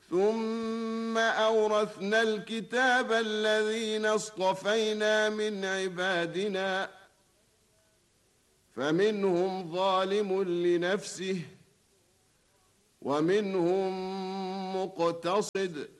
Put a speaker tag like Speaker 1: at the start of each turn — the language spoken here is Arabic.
Speaker 1: ثم أورثنا الكتاب الذين اصطفينا من عبادنا فمنهم ظالم لنفسه ومنهم مقتصد